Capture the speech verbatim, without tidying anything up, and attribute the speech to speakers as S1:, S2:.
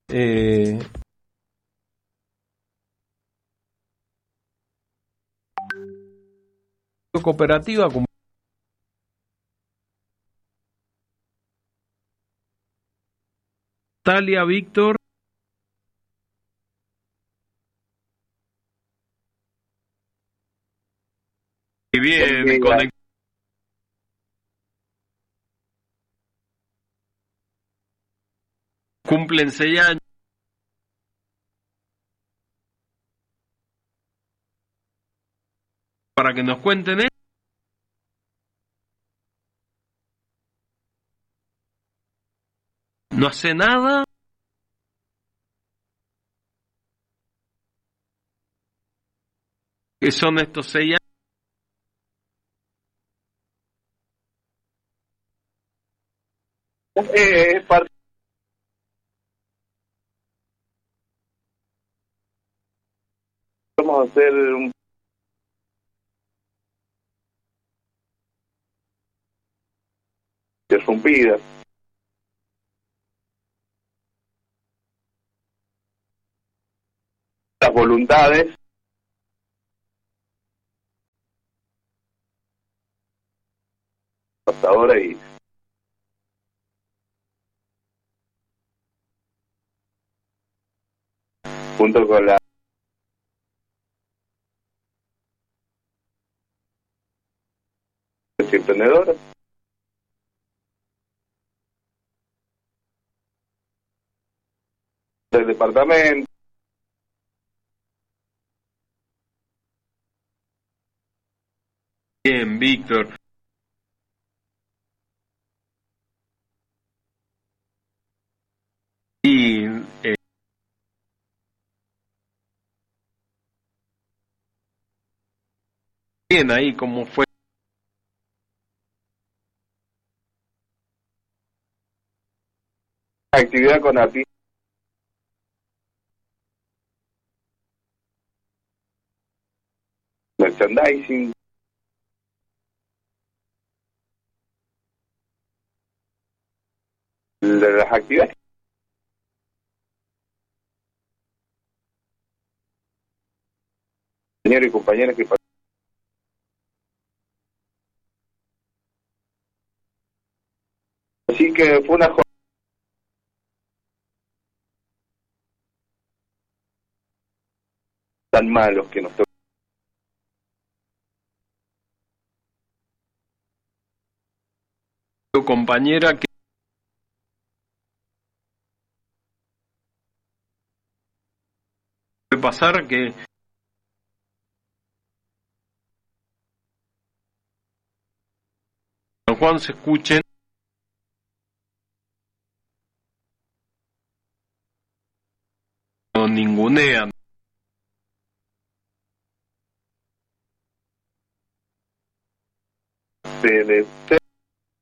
S1: Eh, cooperativa como Talia, Víctor. Y bien, conect- cumplen seis años. Para que nos cuenten, ¿eh? No hace nada. ¿Qué son estos seis años?
S2: Eh, es parte. Vamos a hacer un interrumpida. Las voluntades hasta ahora y junto con la emprendedora del departamento.
S1: Bien, Víctor. Y eh, bien ahí, ¿cómo fue
S2: La actividad con A P I, merchandising, de las actividades, compañeros y compañeras que participan. Así que fue una jornada tan malos que nos tocó.
S1: tu compañera que puede pasar que San Juan se escuchen, no ningunean
S2: De, de,